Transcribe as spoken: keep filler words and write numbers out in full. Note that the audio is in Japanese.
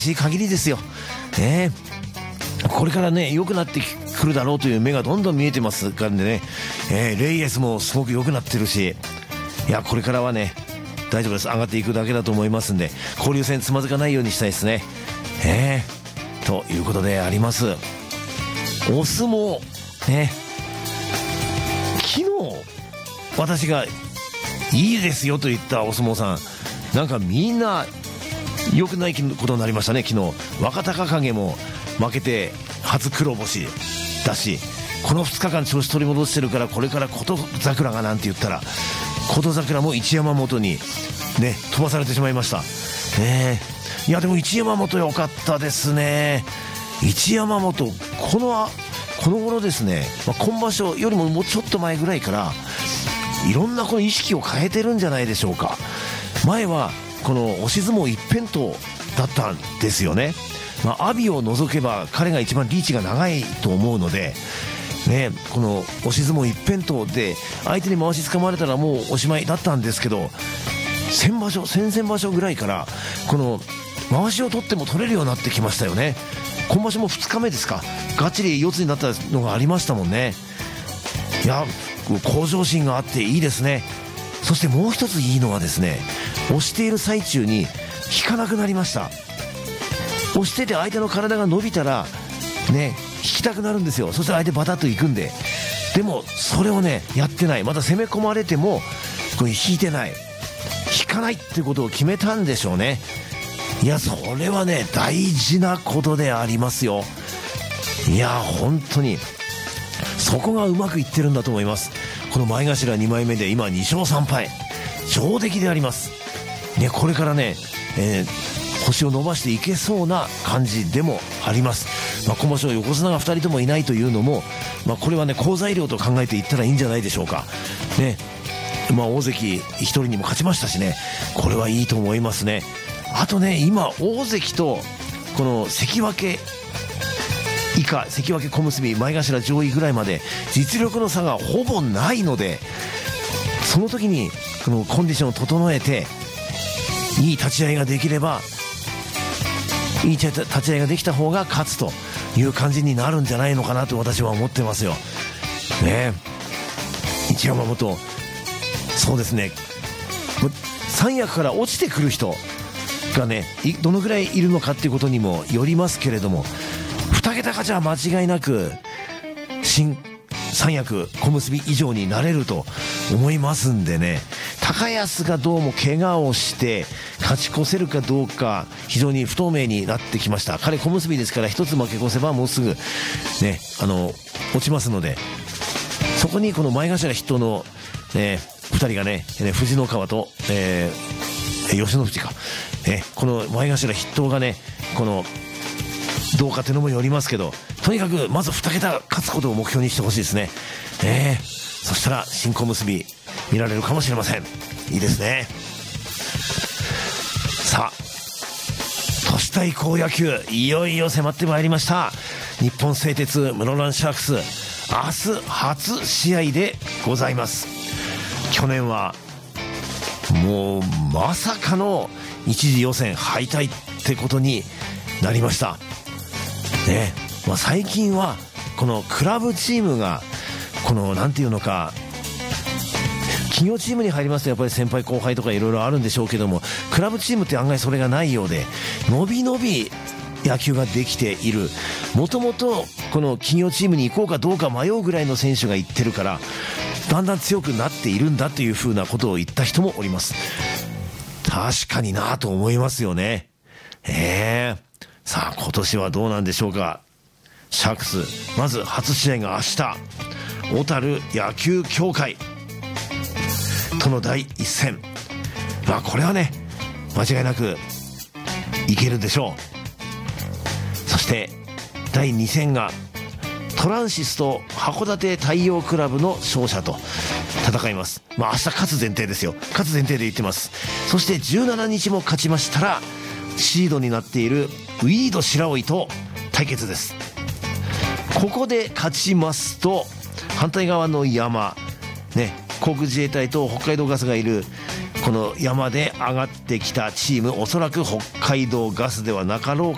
しい限りですよ、ね、これからね良くなってくるだろうという目がどんどん見えてますからね、えー、レイエスもすごく良くなってるし、いやこれからはね大丈夫です。上がっていくだけだと思いますんで、交流戦つまずかないようにしたいですね、えー、ということであります。お相撲ね、昨日私がいいですよと言ったお相撲さん、なんかみんな良くないことになりましたね。昨日若隆景も負けて初黒星だし、このふつかかん調子取り戻してるから、これから琴櫻がなんて言ったら、琴櫻も一山本にね飛ばされてしまいましたね。いやでも一山本良かったですね。一山本このこの頃ですね、まあ、今場所よりももうちょっと前ぐらいからいろんなこの意識を変えてるんじゃないでしょうか。前はこの押し相撲一辺倒だったんですよね。まあ、阿炎を除けば彼が一番リーチが長いと思うので、ね、この押し相撲一辺倒で相手に回しつかまれたらもうおしまいだったんですけど、先場所先々場所ぐらいからこの回しを取っても取れるようになってきましたよね。今場所もふつかめですか、がっちり四つになったのがありましたもんね。いや向上心があっていいですね。そしてもう一ついいのはですね、押している最中に引かなくなりました。押してて相手の体が伸びたらね引きたくなるんですよ。そして相手バタッといくんで、でもそれをねやってない。また攻め込まれてもこれ引いてない、引かないってことを決めたんでしょうね。いやそれはね大事なことでありますよ。いや本当にそこがうまくいってるんだと思います。この前頭にまいめで今にしょうさんぱい、上出来でありますね。これからね、えー、星を伸ばしていけそうな感じでもあります。まあ、今場所横綱がふたりともいないというのも、まあ、これはね好材料と考えていったらいいんじゃないでしょうかね。まあ、大関ひとりにも勝ちましたしね、これはいいと思いますね。あとね今大関とこの関脇以下、関脇小結前頭上位ぐらいまで実力の差がほぼないので、その時にこのコンディションを整えていい立ち合いができれば、いい立ち合いができた方が勝つという感じになるんじゃないのかなと私は思ってますよね。一山本、そうですね、三役から落ちてくる人がねどのぐらいいるのかっていうことにもよりますけれども、にけた勝ちは間違いなく新三役小結以上になれると思いますんでね。高安がどうも怪我をして勝ち越せるかどうか非常に不透明になってきました。彼小結ですから一つ負け越せばもうすぐねあの落ちますので、そこにこの前頭筆頭の、ね、ふたりがね藤の川と、えー、吉野藤か、ね、この前頭筆頭がねこのどうかというのもよりますけど、とにかくまずにけた勝つことを目標にしてほしいですね。えー、そしたら新小結見られるかもしれません。いいですね。さあ都市対抗野球いよいよ迫ってまいりました。日本製鉄室蘭シャークス明日初試合でございます。去年はもうまさかの一次予選敗退ってことになりましたね。まあ、最近はこのクラブチームがこのなんていうのか、企業チームに入りますとやっぱり先輩後輩とかいろいろあるんでしょうけども、クラブチームって案外それがないようで、のびのび野球ができている。もともとこの企業チームに行こうかどうか迷うぐらいの選手が行ってるから、だんだん強くなっているんだというふうなことを言った人もおります。確かになと思いますよね。えーさあ今年はどうなんでしょうか。シャークスまず初試合が明日、小樽野球協会との第一戦、まあこれはね間違いなくいけるでしょう。そしてだいに戦がトランシスと函館太陽クラブの勝者と戦います。まあ明日勝つ前提ですよ。勝つ前提で言ってます。そしてじゅうしちにちも勝ちましたらシードになっているウィード白老と対決です。ここで勝ちますと反対側の山ね、航空自衛隊と北海道ガスがいるこの山で上がってきたチーム、おそらく北海道ガスではなかろうか